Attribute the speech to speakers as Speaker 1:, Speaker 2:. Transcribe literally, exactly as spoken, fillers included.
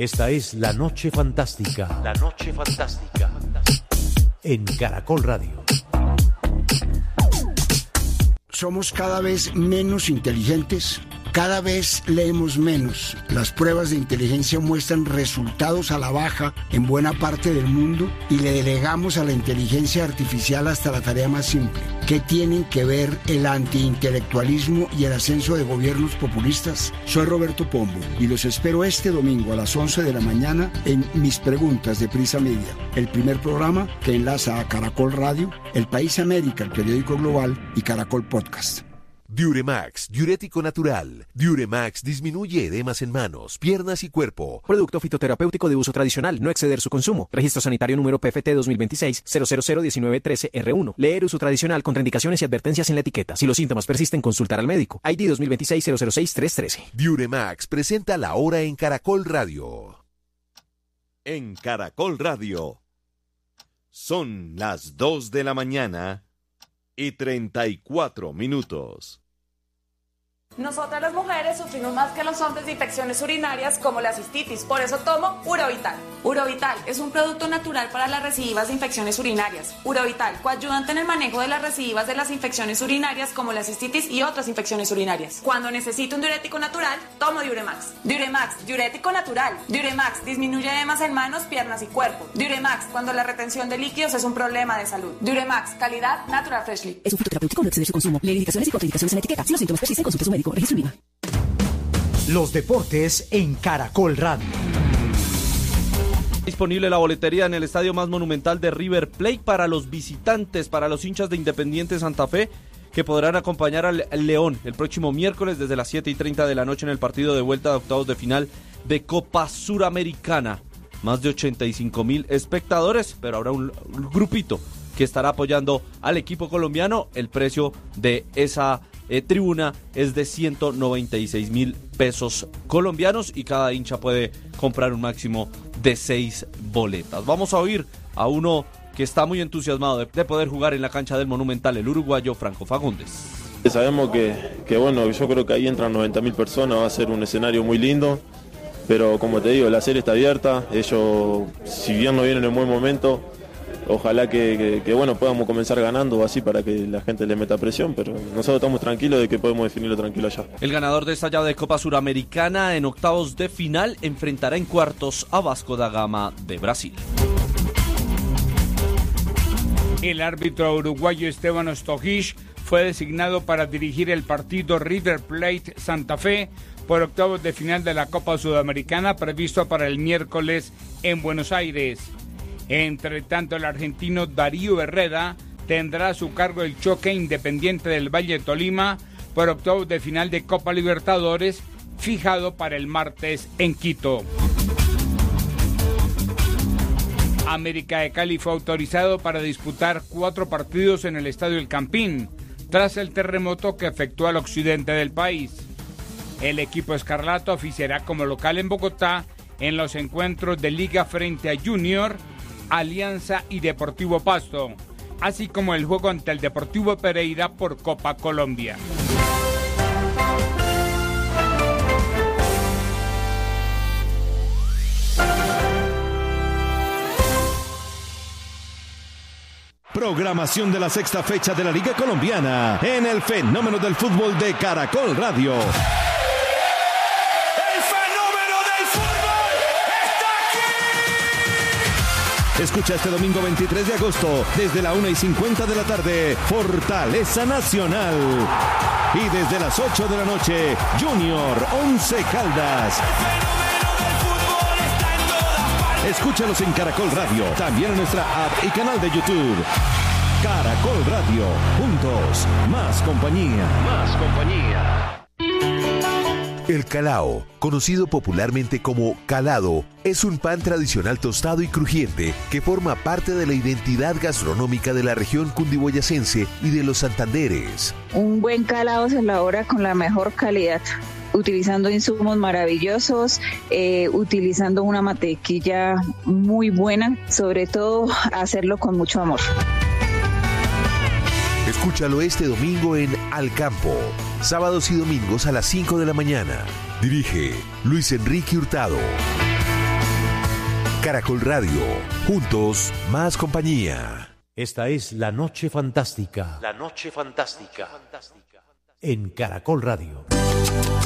Speaker 1: Esta es La Noche Fantástica. La Noche Fantástica. En Caracol Radio.
Speaker 2: Somos cada vez menos inteligentes, cada vez leemos menos. Las pruebas de inteligencia muestran resultados a la baja en buena parte del mundo y le delegamos a la inteligencia artificial hasta la tarea más simple. ¿Qué tienen que ver el antiintelectualismo y el ascenso de gobiernos populistas? Soy Roberto Pombo y los espero este domingo a las once de la mañana en Mis Preguntas de Prisa Media, el primer programa que enlaza a Caracol Radio, El País América, el periódico global, y Caracol Podcast.
Speaker 3: Diuremax, diurético natural. Diuremax disminuye edemas en manos, piernas y cuerpo.
Speaker 4: Producto fitoterapéutico de uso tradicional, no exceder su consumo. Registro sanitario número P F T dos mil veintiséis cero cero cero diecinueve trece R uno. Leer uso tradicional, contraindicaciones y advertencias en la etiqueta. Si los síntomas persisten, consultar al médico. I D dos mil veintiséis cero cero seis tres trece.
Speaker 3: Diuremax presenta La Hora en Caracol Radio. En Caracol Radio. Son las dos de la mañana y treinta y cuatro minutos.
Speaker 5: Nosotras las mujeres sufrimos más que los hombres de infecciones urinarias como la cistitis, por eso tomo Urovital. Urovital es un producto natural para las recidivas de infecciones urinarias. Urovital, coayudante en el manejo de las recidivas de las infecciones urinarias como la cistitis y otras infecciones urinarias. Cuando necesito un diurético natural, tomo Diuremax. Diuremax, diurético natural. Diuremax disminuye edemas en manos, piernas y cuerpo. Diuremax, cuando la retención de líquidos es un problema de salud. Diuremax, calidad Natural Freshly.
Speaker 6: Es un fitoterapéutico, no exceder su consumo. Lee indicaciones y contraindicaciones en la etiqueta. Si los síntomas persisten, consulte a su médico. Registro I V A.
Speaker 1: Los deportes en Caracol Radio.
Speaker 7: Disponible la boletería en el estadio más monumental de River Plate para los visitantes, para los hinchas de Independiente Santa Fe, que podrán acompañar al León el próximo miércoles desde las siete y treinta de la noche en el partido de vuelta de octavos de final de Copa Suramericana. Más de ochenta y cinco mil espectadores, pero habrá un grupito que estará apoyando al equipo colombiano. El precio de esa Eh, tribuna es de ciento noventa y seis mil pesos colombianos y cada hincha puede comprar un máximo de seis boletas. Vamos a oír a uno que está muy entusiasmado de, de poder jugar en la cancha del Monumental, el uruguayo Franco Fagundes.
Speaker 8: Sabemos que, que bueno, yo creo que ahí entran noventa mil personas, va a ser un escenario muy lindo, pero como te digo, la serie está abierta, ellos si bien no vienen en buen momento, ojalá que, que, que bueno podamos comenzar ganando así para que la gente le meta presión, pero nosotros estamos tranquilos de que podemos definirlo tranquilo allá.
Speaker 7: El ganador de esta llave de Copa Suramericana en octavos de final enfrentará en cuartos a Vasco da Gama de Brasil.
Speaker 9: El árbitro uruguayo Esteban Ostojic fue designado para dirigir el partido River Plate Santa Fe por octavos de final de la Copa Sudamericana previsto para el miércoles en Buenos Aires. Entre tanto, el argentino Darío Herrera tendrá a su cargo el choque Independiente del Valle de Tolima por octavos de final de Copa Libertadores, fijado para el martes en Quito. América de Cali fue autorizado para disputar cuatro partidos en el Estadio El Campín, tras el terremoto que afectó al occidente del país. El equipo escarlata oficiará como local en Bogotá en los encuentros de Liga frente a Junior, Alianza y Deportivo Pasto, así como el juego ante el Deportivo Pereira por Copa Colombia.
Speaker 10: Programación de la sexta fecha de la Liga Colombiana en el Fenómeno del Fútbol de Caracol Radio. Escucha este domingo veintitrés de agosto, desde la una y cincuenta de la tarde, Fortaleza Nacional. Y desde las ocho de la noche, Junior Once Caldas. Escúchalos en Caracol Radio, también en nuestra app y canal de YouTube. Caracol Radio, juntos, más compañía.
Speaker 3: Más compañía. El calao, conocido popularmente como calado, es un pan tradicional tostado y crujiente que forma parte de la identidad gastronómica de la región cundiboyacense y de los Santanderes.
Speaker 11: Un buen calado se elabora con la mejor calidad, utilizando insumos maravillosos, eh, utilizando una mantequilla muy buena, sobre todo hacerlo con mucho amor.
Speaker 3: Escúchalo este domingo en Al Campo, sábados y domingos a las cinco de la mañana. Dirige Luis Enrique Hurtado. Caracol Radio, juntos más compañía.
Speaker 1: Esta es La Noche Fantástica.
Speaker 7: La Noche Fantástica.
Speaker 1: En Caracol Radio.